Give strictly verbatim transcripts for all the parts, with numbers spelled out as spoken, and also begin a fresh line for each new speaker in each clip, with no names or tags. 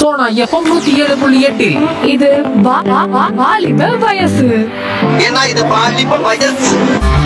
Sona FM நூத்தி ஏழு புள்ளி எட்டில்
இது வா- வா- வா- வாலிப வயசு.
ஏன்னா இது பாலிப்ப வயசு.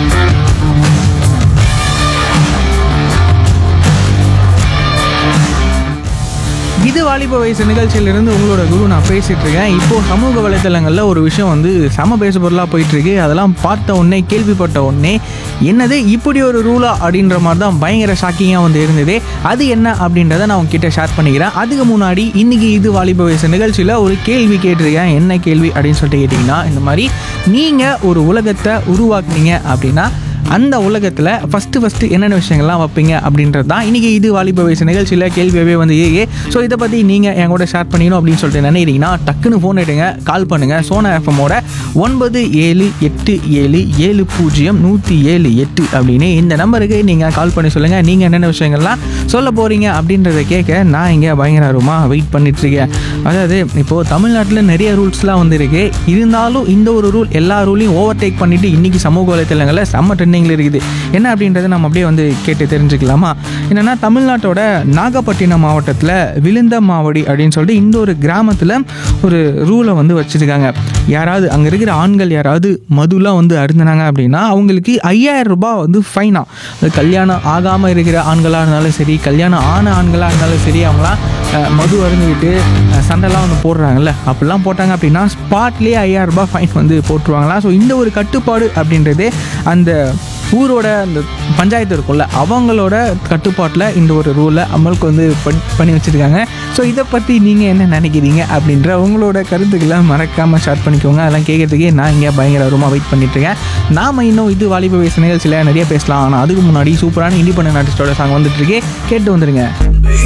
இது வாலிப வயசு நிகழ்ச்சியிலிருந்து உங்களோட குரு நான் பேசிட்டு இருக்கேன். இப்போ சமூக வலைத்தளங்களில் ஒரு விஷயம் வந்து சம பேச பொருளாக போயிட்டு இருக்கு. அதெல்லாம் பார்த்த உடனே கேள்விப்பட்ட உடனே என்னது இப்படி ஒரு ரூலா அப்படின்ற மாதிரி தான் பயங்கர ஷாக்கிங்காக வந்து இருந்தது. அது என்ன அப்படின்றத நான் உங்ககிட்ட ஷேர் பண்ணிக்கிறேன். அதுக்கு முன்னாடி இன்னைக்கு இது வாலிப வயசு நிகழ்ச்சியில் ஒரு கேள்வி கேட்டிருக்கேன். என்ன கேள்வி அப்படின்னு சொல்லிட்டு கேட்டிங்கன்னா, இந்த மாதிரி நீங்கள் ஒரு உலகத்தை உருவாக்குனீங்க அப்படின்னா அந்த உலகத்தில் ஃபஸ்ட்டு ஃபஸ்ட்டு என்னென்ன விஷயங்கள்லாம் வைப்பீங்க அப்படின்றது தான் இன்றைக்கி இது வாலிப வயசு நிகழ்ச்சியில் கேள்வியாகவே வந்து ஏ ஸோ இதை பற்றி நீங்கள் என் கூட ஷேர் பண்ணிக்கணும் அப்படின்னு சொல்லிட்டு நினைக்கிறீங்கன்னா டக்குன்னு ஃபோன் எடுங்க, கால் பண்ணுங்கள். சோனா எஃப்எம்மோட ஒன்பது ஏழு எட்டு ஏழு ஏழு பூஜ்ஜியம் நூற்றி ஏழு எட்டு அப்படின்னு இந்த நம்பருக்கு நீங்கள் கால் பண்ணி சொல்லுங்கள் நீங்கள் என்னென்ன விஷயங்கள்லாம் சொல்ல போகிறீங்க அப்படின்றத கேட்க நான் இங்கே பயங்கரமாக வெயிட் பண்ணிகிட்ருக்கேன். அதாவது இப்போது தமிழ்நாட்டில் நிறைய ரூல்ஸ்லாம் வந்து இருக்குது. இருந்தாலும் இந்த ஒரு ரூல் எல்லா ரூலையும் ஓவர்டேக் பண்ணிவிட்டு இன்றைக்கி சமூக வலைத்தளங்களில் செம்ம ட்ரெண்டிங்கில் இருக்குது. என்ன அப்படின்றத நம்ம அப்படியே வந்து கேட்டு தெரிஞ்சுக்கலாமா? என்னென்னா, தமிழ்நாட்டோட நாகப்பட்டினம் மாவட்டத்தில் விழுந்தமாவடி அப்படின்னு சொல்லிட்டு இந்த ஒரு கிராமத்தில் ஒரு ரூலை வந்து வச்சுருக்காங்க. யாராவது அங்கே இருக்கிற ஆண்கள் யாராவது மதுலாம் வந்து அருந்தினாங்க அப்படின்னா அவங்களுக்கு ஐயாயிரம் ரூபாய் வந்து ஃபைனா. அது கல்யாணம் ஆகாமல் இருக்கிற ஆண்களாக இருந்தாலும் சரி, கல்யாணம் ஆன ஆண்களாக இருந்தாலும் சரி, அவங்களாம் அஹ், மது அருந்துக்கிட்டு அஹ், சண்டைலாம் வந்து போடுறாங்கல்ல, அப்படிலாம் போட்டாங்க அப்படின்னா ஸ்பாட்லேயே ஐயாயிரம் ரூபாய் ஃபைன் வந்து போட்டுருவாங்களாம். ஸோ இந்த ஒரு கட்டுப்பாடு அப்படின்றது அந்த ஊரோட அந்த பஞ்சாயத்து இருக்கும்ல, அவங்களோட கட்டுப்பாட்டில் இந்த ஒரு ரூலை அமலுக்கு வந்து பண் பண்ணி வச்சுருக்காங்க. ஸோ இதை பற்றி நீங்கள் என்ன நினைக்கிறீங்க அப்படின்ற உங்களோட கருத்துக்களை மறக்காமல் ஷேர் பண்ணிக்கோங்க. அதெல்லாம் கேட்குறதுக்கே நான் இங்கே பயங்கரமாக வெயிட் பண்ணிட்டுருக்கேன். நாம் இன்னும் இது வாலிப வயசு நிகழ்ச்சியில் நிறைய பேசலாம். ஆனால் அதுக்கு முன்னாடி சூப்பரான இண்டிபெண்டன்ட் ஆர்டிஸ்டோட சாங் வந்துட்டுருக்கே, கேட்டு வந்துடுங்க.